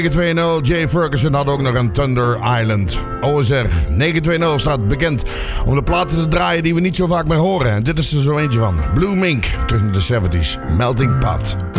920, Jay Ferguson had ook nog een Thunder Island. OSR 920 staat bekend om de platen te draaien die we niet zo vaak meer horen. En dit is er zo eentje van. Blue Mink, terug naar de 70s. Melting Pot.